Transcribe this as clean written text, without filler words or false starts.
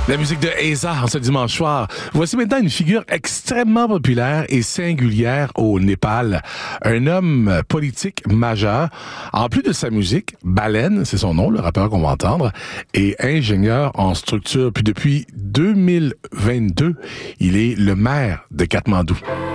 La musique de Eza en ce dimanche soir. Voici maintenant une figure extrêmement populaire et singulière au Népal. Un homme politique majeur. En plus de sa musique, Baleine, c'est son nom, le rappeur qu'on va entendre, est ingénieur en structure. Puis depuis 2022, il est le maire de Katmandou.